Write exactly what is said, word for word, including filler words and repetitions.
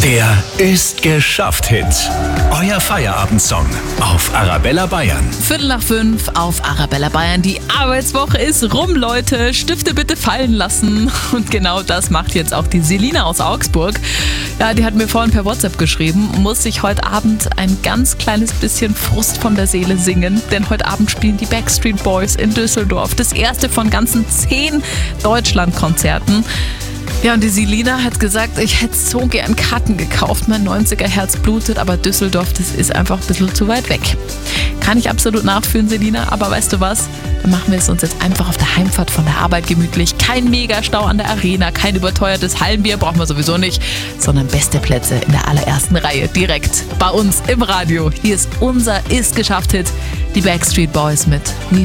Der Ist geschafft Hit. Euer Feierabendsong auf Arabella Bayern. Viertel nach fünf auf Arabella Bayern. Die Arbeitswoche ist rum, Leute. Stifte bitte fallen lassen. Und genau das macht jetzt auch die Selina aus Augsburg. Ja, die hat mir vorhin per WhatsApp geschrieben, muss sich heute Abend ein ganz kleines bisschen Frust von der Seele singen. Denn heute Abend spielen die Backstreet Boys in Düsseldorf. Das erste von ganzen zehn Deutschlandkonzerten. Ja, und die Selina hat gesagt, ich hätte so gern Karten gekauft. Mein neunziger-Herz blutet, aber Düsseldorf, das ist einfach ein bisschen zu weit weg. Kann ich absolut nachfühlen, Selina, aber weißt du was? Dann machen wir es uns jetzt einfach auf der Heimfahrt von der Arbeit gemütlich. Kein Megastau an der Arena, kein überteuertes Hallenbier, brauchen wir sowieso nicht, sondern beste Plätze in der allerersten Reihe, direkt bei uns im Radio. Hier ist unser Ist geschafft Hit, die Backstreet Boys mit We